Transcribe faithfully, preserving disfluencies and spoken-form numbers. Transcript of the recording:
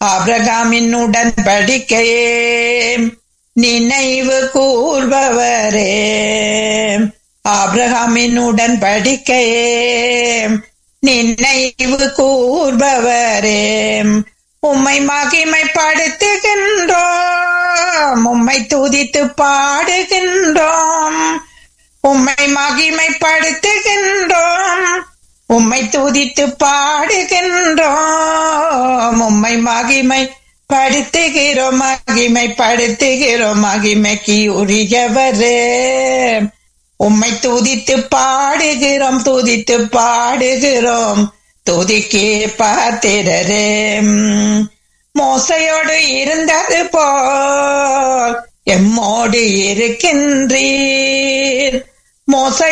ஆபிரகாமின் உடன்படிக்கையே நினைவு கூர்பவரே. ஆபிரகாமின் உடன்படிக்கையே நினைவு கூர்பவரே. உம்மை மகிமைப்படுத்துகின்றோம், உம்மை துதித்து பாடுகின்றோம். உம்மை மகிமைப்படுத்துகின்றோம், உம்மை துதித்து பாடுகின்றோம். உம்மை மகிமை படுத்துகிறோம், மகிமைப்படுத்துகிறோம். மகிமைக்கு உரியவரே, உம்மை துதித்து பாடுகிறோம், துதித்து பாடுகிறோம். துதிக்கே பாத்திரரே. மோசையோடு இருந்தது போல் எம்மோடு இருக்கின்றீர். மோசை